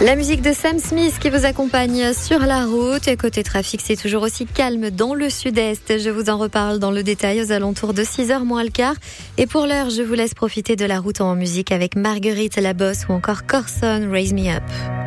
La musique de Sam Smith qui vous accompagne sur la route. Et côté trafic, c'est toujours aussi calme dans le sud-est. Je vous en reparle dans le détail aux alentours de 6h moins le quart. Et pour l'heure, je vous laisse profiter de la route en musique avec Marguerite La Bosse ou encore Corson, Raise Me Up.